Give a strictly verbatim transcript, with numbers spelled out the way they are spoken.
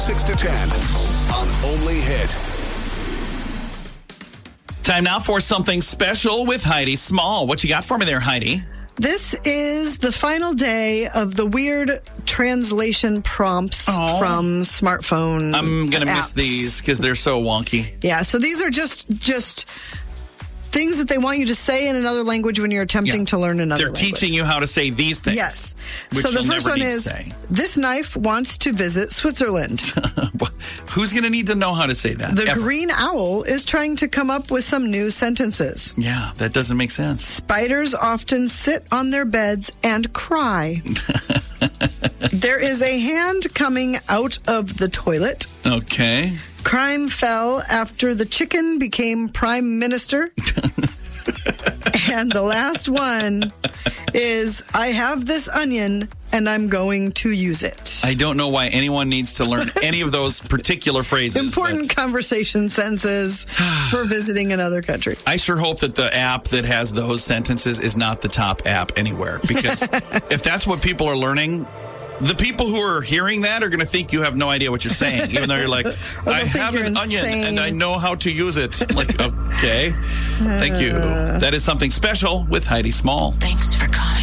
six to ten on Only Hit. Time now for something special with Heidi Small. What you got for me there, Heidi? This is the final day of the weird translation prompts Oh. from smartphone I'm going to miss apps. these because they're so wonky. Yeah, so these are just just things that they want you to say in another language when you're attempting Yeah. to learn another They're language. teaching you how to say these things. Yes. Which So the you'll first never one need to is, say. this knife wants to visit Switzerland. Who's going to need to know how to say that? The Ever. green owl is trying to come up with some new sentences. Yeah, that doesn't make sense. Spiders often sit on their beds and cry. There is a hand coming out of the toilet. Okay. Crime fell after the chicken became prime minister. And the last one is, I have this onion and I'm going to use it. I don't know why anyone needs to learn any of those particular phrases. Important but conversation sentences for visiting another country. I sure hope that the app that has those sentences is not the top app anywhere. Because if that's what people are learning, the people who are hearing that are going to think you have no idea what you're saying, even though you're like, I think have you're an onion insane. and I know how to use it. Like, okay. Thank you. That is something special with Heidi Small. Thanks for calling.